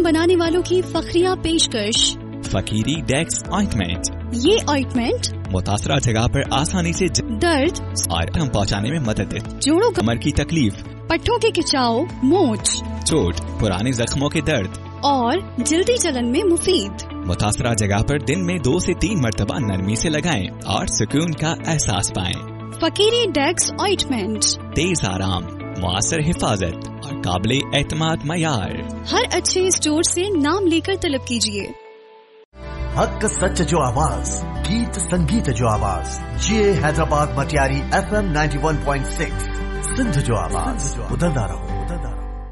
बनाने वालों की फखरिया पेशकश। फकीरी डेक्स ऑइंटमेंट। ये ऑइंटमेंट मुतासरा जगह पर आसानी से दर्द और आराम पहुंचाने में मदद देते। जोड़ों कमर की तकलीफ, पट्टों के खिंचाव, मोच, चोट, पुराने जख्मों के दर्द और जल्दी जलन में मुफीद। मुतासरा जगह पर दिन में 2 से 3 मरतबा नरमी से लगाएं और सुकून का एहसास पाएं। फकीरी डेक्स ऑइंटमेंट, तेज आराम, मुआसर हिफाजत और काबिले एतमाद मयार। हर अच्छे स्टोर से नाम लेकर तलब कीजिए। हक सच जो आवाज, गीत संगीत जो आवाज, ये हैदराबाद मटियारी FM 91.6 सिंध जो आवाज, बुलंदा रहो।